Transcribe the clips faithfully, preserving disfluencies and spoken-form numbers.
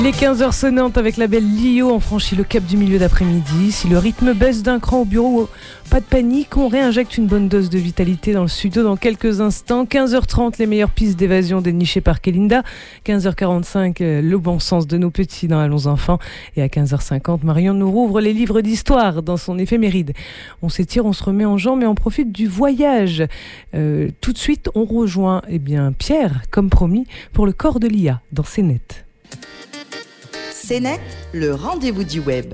Les quinze heures sonnantes avec la belle Lio, on franchit le cap du milieu d'après-midi. Si le rythme baisse d'un cran au bureau, pas de panique, on réinjecte une bonne dose de vitalité dans le studio dans quelques instants. quinze heures trente, les meilleures pistes d'évasion dénichées par Kélinda. quinze heures quarante-cinq, le bon sens de nos petits dans Allons enfants. Et à quinze heures cinquante, Marion nous rouvre les livres d'histoire dans son éphéméride. On s'étire, on se remet en jambes et on profite du voyage. Euh, tout de suite, on rejoint eh bien, Pierre, comme promis, pour le corps de l'I A dans C net. C net, le rendez-vous du web.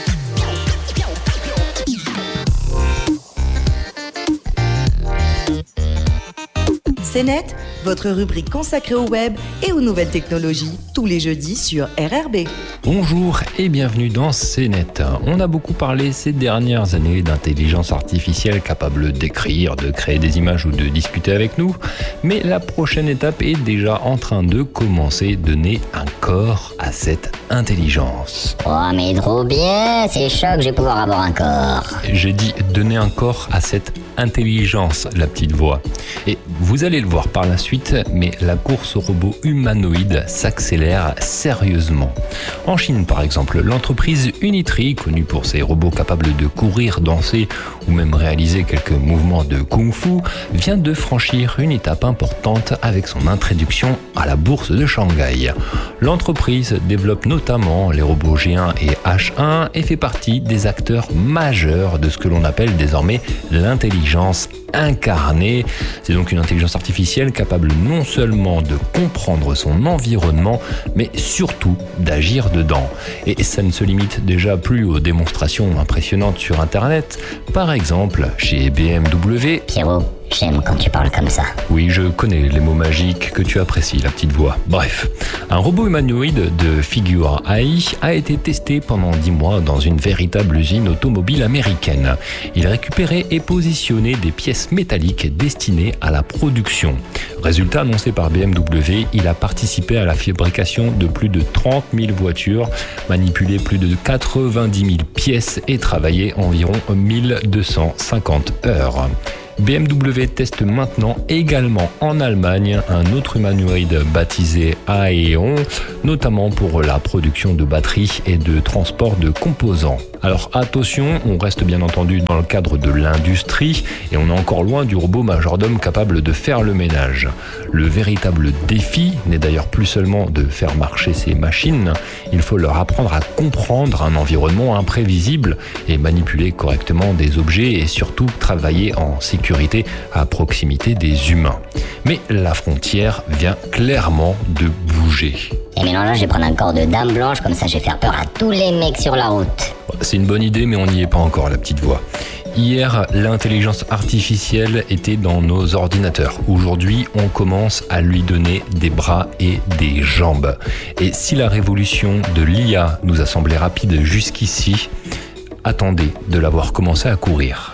C net, votre rubrique consacrée au web et aux nouvelles technologies, tous les jeudis sur R R B. Bonjour et bienvenue dans C net. On a beaucoup parlé ces dernières années d'intelligence artificielle capable d'écrire, de créer des images ou de discuter avec nous, mais la prochaine étape est déjà en train de commencer, donner un corps à cette intelligence. Oh mais trop bien, c'est choc, je vais pouvoir avoir un corps. J'ai dit donner un corps à cette intelligence, la petite voix. Et vous allez le voir par la suite, mais la course aux robots humanoïdes s'accélère sérieusement. En Chine, par exemple, l'entreprise Unitree, connue pour ses robots capables de courir, danser ou même réaliser quelques mouvements de kung-fu, vient de franchir une étape importante avec son introduction à la bourse de Shanghai. L'entreprise développe notamment les robots G un et H un et fait partie des acteurs majeurs de ce que l'on appelle désormais l'intelligence incarnée. C'est donc une intelligence artificielle capable non seulement de comprendre son environnement, mais surtout d'agir dedans. Et ça ne se limite déjà plus aux démonstrations impressionnantes sur Internet. Par exemple, chez B M W... Pierrot, j'aime quand tu parles comme ça. Oui, je connais les mots magiques que tu apprécies, la petite voix. Bref, un robot humanoïde de Figure A I a été testé pendant dix mois dans une véritable usine automobile américaine. Il récupérait et positionnait des pièces métalliques destinées à la production. Résultat annoncé par B M W, il a participé à la fabrication de plus de trente mille voitures, manipulé plus de quatre-vingt-dix mille pièces et travaillé environ mille deux cent cinquante heures. B M W teste maintenant également en Allemagne un autre humanoïde baptisé Aeon, notamment pour la production de batteries et de transport de composants. Alors attention, on reste bien entendu dans le cadre de l'industrie et on est encore loin du robot majordome capable de faire le ménage. Le véritable défi n'est d'ailleurs plus seulement de faire marcher ces machines, il faut leur apprendre à comprendre un environnement imprévisible et manipuler correctement des objets et surtout travailler en sécurité à proximité des humains. Mais la frontière vient clairement de bouger. Et maintenant là, je vais prendre un corps de dame blanche, comme ça je vais faire peur à tous les mecs sur la route. C'est une bonne idée, mais on n'y est pas encore, la petite voix. Hier, l'intelligence artificielle était dans nos ordinateurs. Aujourd'hui, on commence à lui donner des bras et des jambes. Et si la révolution de l'I A nous a semblé rapide jusqu'ici, attendez de la voir commencer à courir.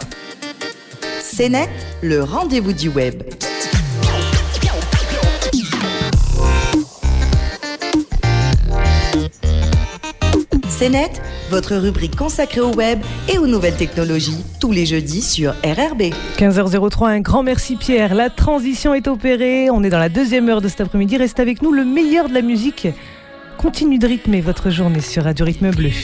C net, le rendez-vous du web. C net, votre rubrique consacrée au web et aux nouvelles technologies, tous les jeudis sur R R B. quinze heures trois, un grand merci Pierre. La transition est opérée, on est dans la deuxième heure de cet après-midi. Reste avec nous, le meilleur de la musique continue de rythmer votre journée sur Radio Rythme Bleu.